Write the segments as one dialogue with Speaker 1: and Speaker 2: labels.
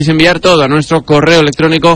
Speaker 1: enviar todo a nuestro correo electrónico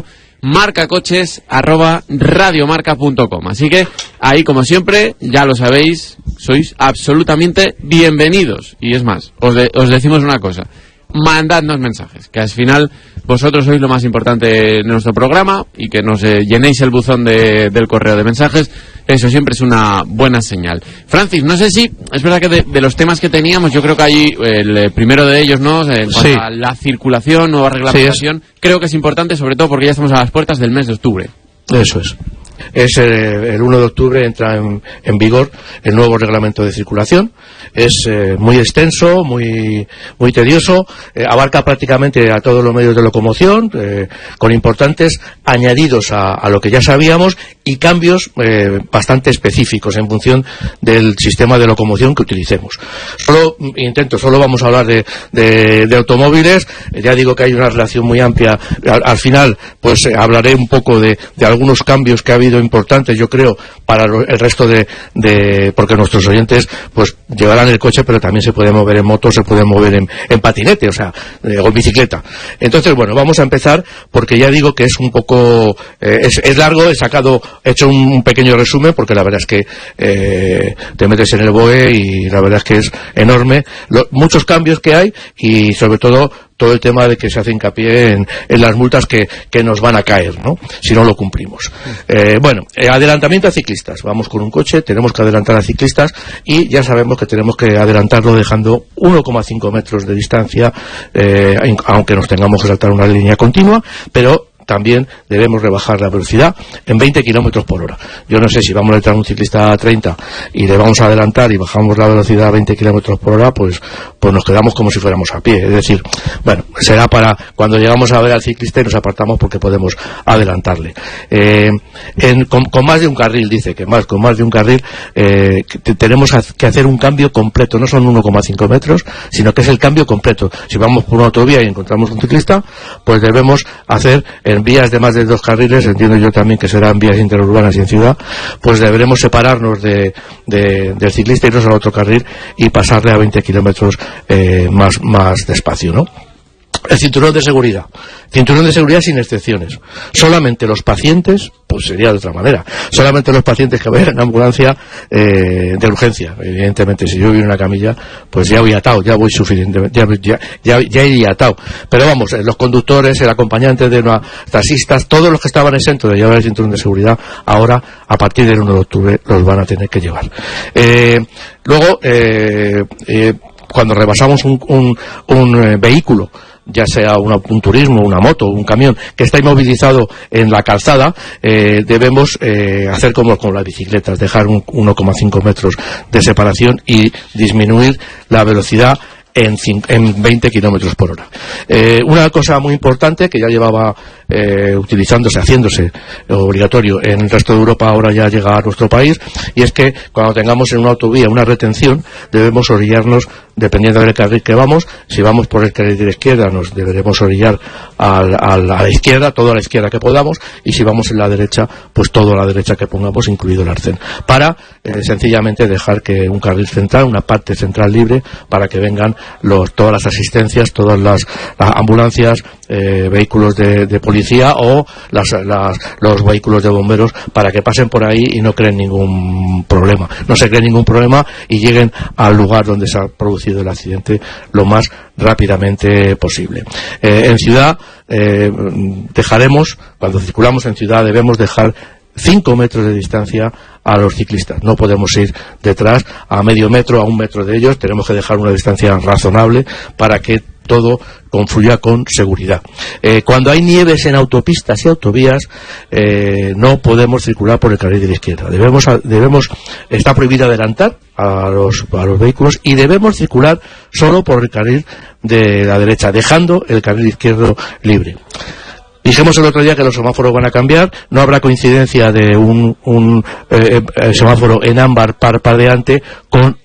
Speaker 1: marcacoches@radiomarca.com. Así que ahí, como siempre, ya lo sabéis, sois absolutamente bienvenidos. Y es más, os decimos una cosa: mandadnos mensajes, que al final vosotros sois lo más importante de nuestro programa, y que nos llenéis el buzón del correo de mensajes, eso siempre es una buena señal. Francis, no sé si es verdad que de los temas que teníamos, yo creo que ahí el primero de ellos, ¿no?, en cuanto a la circulación, nueva reglamentación, creo que es importante, sobre todo porque ya estamos a las puertas del mes de octubre.
Speaker 2: Eso es. El 1 de octubre entra en vigor el nuevo reglamento de circulación. Es muy extenso, muy tedioso, abarca prácticamente a todos los medios de locomoción, con importantes añadidos a lo que ya sabíamos, y cambios bastante específicos en función del sistema de locomoción que utilicemos. Solo vamos a hablar de automóviles. Ya digo que hay una relación muy amplia. Al final, pues hablaré un poco de algunos cambios que ha habido importantes, yo creo, para el resto porque nuestros oyentes pues llevarán el coche, pero también se puede mover en moto, se puede mover en patinete, o en bicicleta. Entonces, bueno, vamos a empezar, porque ya digo que es un poco es largo. He hecho un pequeño resumen, porque la verdad es que te metes en el BOE y la verdad es que es enorme, muchos cambios que hay, y sobre todo el tema de que se hace hincapié en las multas que nos van a caer, ¿no?, si no lo cumplimos. Adelantamiento a ciclistas. Vamos con un coche, tenemos que adelantar a ciclistas, y ya sabemos que tenemos que adelantarlo dejando 1,5 metros de distancia, aunque nos tengamos que saltar una línea continua, pero también debemos rebajar la velocidad en 20 kilómetros por hora. Yo no sé si vamos a entrar un ciclista a 30 y le vamos a adelantar y bajamos la velocidad a 20 kilómetros por hora, pues nos quedamos como si fuéramos a pie. Es decir, bueno, será para cuando llegamos a ver al ciclista y nos apartamos, porque podemos adelantarle. Con más de un carril, dice que con más de un carril tenemos que hacer un cambio completo. No son 1,5 metros, sino que es el cambio completo. Si vamos por una autovía y encontramos un ciclista, pues debemos hacer en vías de más de 2 carriles, entiendo yo también que serán vías interurbanas y en ciudad, pues deberemos separarnos del ciclista, irnos al otro carril y pasarle a 20 kilómetros más despacio, ¿no? El cinturón de seguridad sin excepciones. Solamente los pacientes, pues sería de otra manera, solamente los pacientes que vayan en ambulancia de urgencia. Evidentemente, si yo voy en una camilla, pues ya voy atado, ya voy suficientemente, ya iría atado. Pero vamos, los conductores, el acompañante de los taxistas, todos los que estaban exentos de llevar el cinturón de seguridad, ahora, a partir del 1 de octubre, los van a tener que llevar. Luego, cuando rebasamos un vehículo, ya sea un turismo, una moto, un camión, que está inmovilizado en la calzada, debemos hacer como con las bicicletas, dejar 1,5 metros de separación y disminuir la velocidad en 20 kilómetros por hora. Una cosa muy importante que ya llevaba haciéndose obligatorio en el resto de Europa, ahora ya llega a nuestro país, y es que cuando tengamos en una autovía una retención, debemos orillarnos, dependiendo del carril que vamos. Si vamos por el carril de la izquierda, nos deberemos orillar a la izquierda, toda la izquierda que podamos, y si vamos en la derecha, pues toda la derecha que pongamos, incluido el arcén, para sencillamente dejar que un carril central, una parte central libre, para que vengan todas las asistencias, todas las ambulancias, vehículos de policía o los vehículos de bomberos, para que pasen por ahí y no creen ningún problema. No se cree ningún problema y lleguen al lugar donde se ha producido el accidente lo más rápidamente posible. En ciudad cuando circulamos en ciudad, debemos dejar 5 metros de distancia a los ciclistas. No podemos ir detrás a medio metro, a 1 metro de ellos. Tenemos que dejar una distancia razonable para que todo confluya con seguridad. Cuando hay nieves en autopistas y autovías, no podemos circular por el carril de la izquierda. Está prohibido adelantar a los vehículos, y debemos circular solo por el carril de la derecha, dejando el carril izquierdo libre. Dijimos el otro día que los semáforos van a cambiar. No habrá coincidencia de un semáforo en ámbar parpadeante con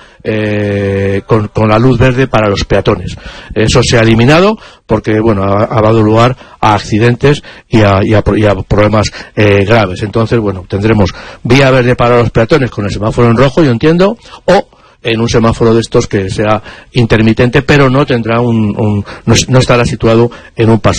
Speaker 2: la luz verde para los peatones. Eso se ha eliminado porque, bueno, ha dado lugar a accidentes y a problemas graves. Entonces, bueno, tendremos vía verde para los peatones con el semáforo en rojo, yo entiendo, o en un semáforo de estos que sea intermitente, pero no tendrá no estará situado en un paso